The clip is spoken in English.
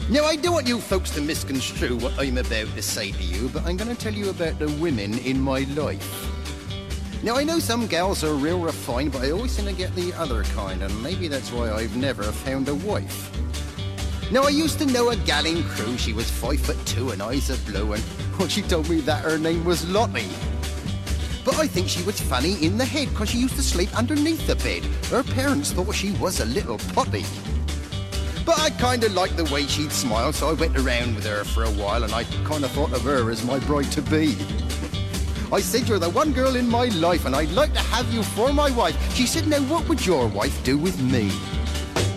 Now, I don't want you folks to misconstrue what I'm about to say to you, but I'm going to tell you about the women in my life. Now, I know some gals are real refined, but I always seem to get the other kind, and maybe that's why I've never found a wife. Now, I used to know a gal in Crewe. She was 5'2" and eyes of blue, and well, she told me that her name was Lottie. But I think she was funny in the head, because she used to sleep underneath the bed. Her parents thought she was a little potty. But I kind of liked the way she'd smile, so I went around with her for a while, and I kind of thought of her as my bride-to-be. I said, you're the one girl in my life, and I'd like to have you for my wife. She said, now what would your wife do with me?